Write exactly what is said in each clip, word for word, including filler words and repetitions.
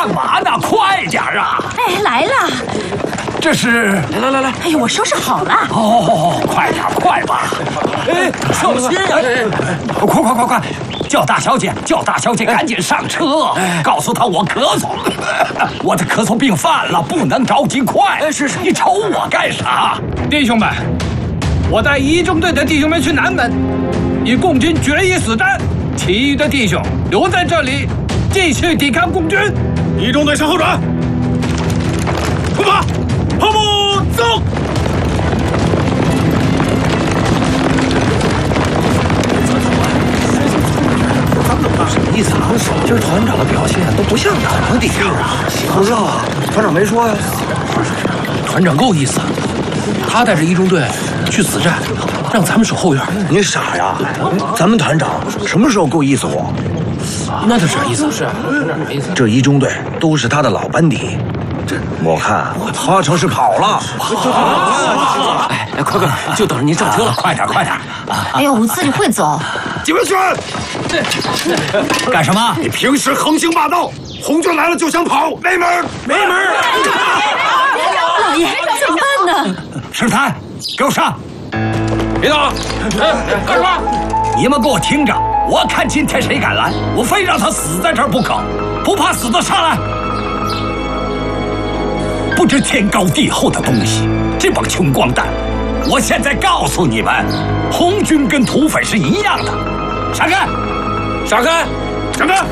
干嘛呢？快点啊！ 哎，来了。 这是…… 来来来来！ 哎呦，我收拾好了。 哦，快点，快吧！ 哎，小心啊！ 快快快快！叫大小姐，叫大小姐赶紧上车，告诉她我咳嗽，我的咳嗽病犯了，不能着急快。 哎，是是， 你瞅我干啥？ 弟兄们，我带一中队的弟兄们去南门，与共军决一死战，其余的弟兄留在这里，继续抵抗共军。 一中队向后转，出发，跑步走。 什么意思啊？今儿团长的表现都不像他的底啊！不知道啊，团长没说呀。 团长够意思，他带着一中队去死战，让咱们守后院。 你傻呀？咱们团长什么时候够意思过？ 那他啥意思？是啊，啥意思？ 这一中队都是他的老班底，我看八成是跑了。 哎哎，快快，就等着您上车了， 快点快点！ 哎呦，我自己会走。 几位军， 干什么？ 你平时横行霸道，红军来了就想跑，没门没门！ 老爷，怎么办呢？ 石滩，给我上！ 别动！哎，干什么？ 你们给我听着！我看今天谁敢来，我非让他死在这儿不可！不怕死的上来！不知天高地厚的东西，这帮穷光蛋！我现在告诉你们，红军跟土匪是一样的。闪开！ 闪开！ 闪开！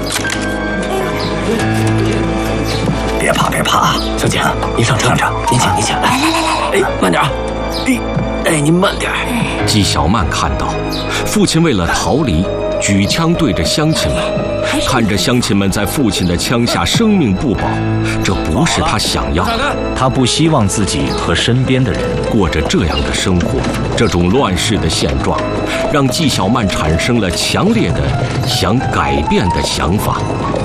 别怕别怕啊！ 小姐，您上车，上车，您请您请，来来来来，哎，慢点啊！哎哎，您慢点。 纪晓曼看到父亲为了逃离，举枪对着乡亲们，看着乡亲们在父亲的枪下生命不保，这不是他想要的。 他不希望自己和身边的人过着这样的生活。这种乱世的现状，让纪晓曼产生了强烈的想改变的想法。